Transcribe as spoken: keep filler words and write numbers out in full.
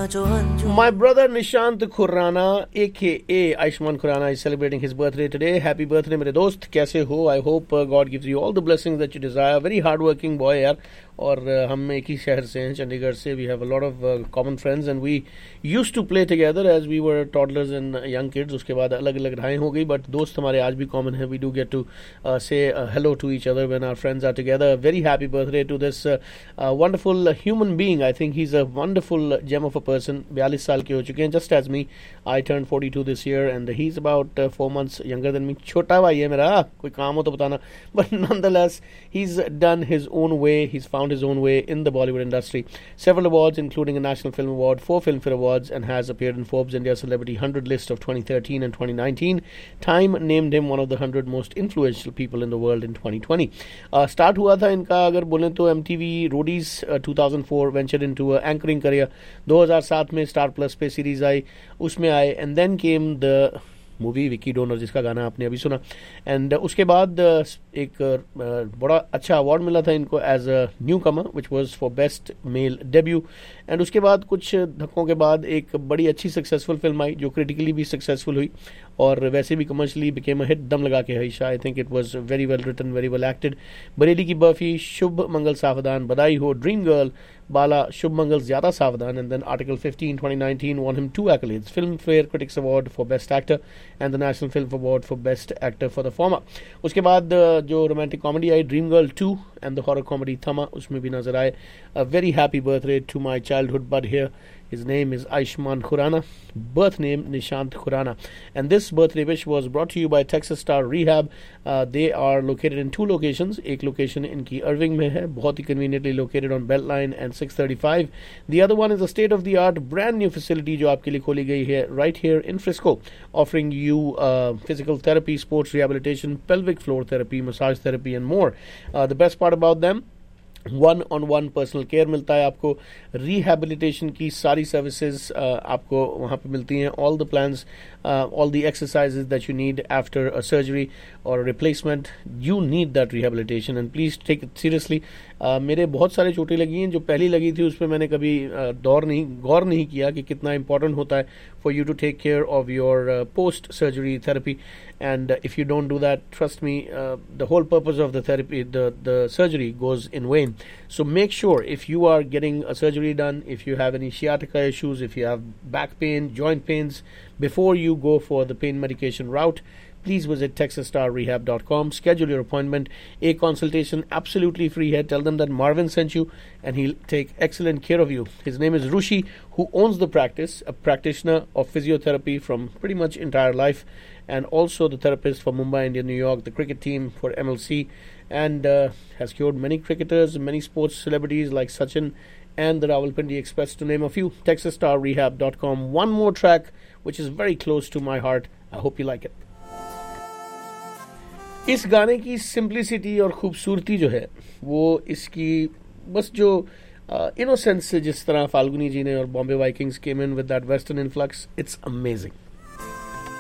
My brother Nishant Khurrana, aka Aishman Khurrana, is celebrating his birthday today. Happy birthday, मेरे दोस्त. कैसे हो? I hope uh, God gives you all the blessings that you desire. Very hardworking boy, यार. और uh, हम एक ही शहर से हैं, चंडीगढ़ से. We have a lot of uh, common friends and we used to play together as we were toddlers and young kids. उसके बाद अलग अलग राहें हो गई, but दोस्त हमारे आज भी common हैं. We do get to uh, say uh, hello to each other when our friends are together. Very happy birthday to this uh, uh, wonderful uh, human being. I think he's a wonderful gem of a person. बयालीस साल के हो चुके हैं, just as me. I turned forty-two this year and he's about uh, four months younger than me. छोटा भाई है मेरा, कोई काम हो तो बताना. But nonetheless, he's done his own way. He's found his own way in the Bollywood industry. Several awards, including a National Film Award, four Filmfare Awards, and has appeared in Forbes India Celebrity one hundred list of twenty thirteen and twenty nineteen. Time named him one of the one hundred most influential people in the world in twenty twenty. Uh, start हुआ था इनका अगर बोलें तो M T V Roadies uh, two thousand four ventured into a anchoring career. two thousand seven में Star Plus पे series आई, उसमें आए, and then came the movie Vicky donor जिसका गाना आपने अभी सुना. एंड उसके बाद एक बड़ा अच्छा अवार्ड मिला था इनको as a new Qamar which was for best male debut. And उसके बाद कुछ धक्कों के बाद एक बड़ी अच्छी सक्सेसफुल फिल्म आई जो क्रिटिकली भी सक्सेसफुल हुई और वैसे भी कमर्शियली बिकेम अ हिट. दम लगा के हईशा. I think it was very well written, very well acted. Bareilly की बर्फी, शुभ मंगल सावधान, बधाई हो, ड्रीम गर्ल, बाला, शुभ मंगल ज्यादा सावधान, and then Article fifteen twenty nineteen won him two accolades: Filmfare Critics Award for Best Actor and the National Film Award for Best Actor for the former. उसके बाद जो romantic comedy I dream girl to and the horror comedy Thama, उसमें भी नजर आए. A very happy birthday to my childhood bud here. His name is Aishman Khurrana, birth name Nishant Khurrana. And this birthday wish was brought to you by Texas Star Rehab. Uh, they are located in two locations. एक location इनकी Irving में है, बहुत ही conveniently located on Beltline and six thirty-five. The other one is a state-of-the-art brand new facility जो आपके लिए खोली गई है right here in Frisco, offering you uh, physical therapy, sports rehabilitation, pelvic floor therapy, massage therapy and more. Uh, the best part about them, one on one personal care मिलता है आपको. Rehabilitation की सारी सर्विसेज uh, आपको वहाँ पे मिलती हैं. All the plans, all the exercises that you need after a surgery और replacement, you need that rehabilitation and please take it seriously. मेरे बहुत सारे चोटें लगी हैं. जो पहली लगी थी उस पर मैंने कभी uh, दौर नहीं गौर नहीं किया कि कितना इंपॉर्टेंट होता है for you to take care of your post surgery therapy. And uh, if you don't do that, trust me, uh, the whole purpose of the therapy, the, the surgery goes in vain. So make sure if you are getting a surgery done, if you have any sciatica issues, if you have back pain, joint pains, before you go for the pain medication route, please visit texas star rehab dot com. Schedule your appointment. A consultation absolutely free है. Tell them that Marvin sent you and he'll take excellent care of you. His name is Rushi, who owns the practice, a practitioner of physiotherapy from pretty much entire life, and also the therapist for Mumbai, India, New York, the cricket team for M L C, and uh, has cured many cricketers, many sports celebrities like Sachin and the Rawalpindi Express, to name a few. texas star rehab dot com. One more track which is very close to my heart. I hope you like it. इस गाने की simplicity और खूबसूरती जो है वो इसकी बस जो इनोसेंस से जिस तरह फाल्गुनी जी ने और Bombay Vikings came in with that western influx, it's amazing.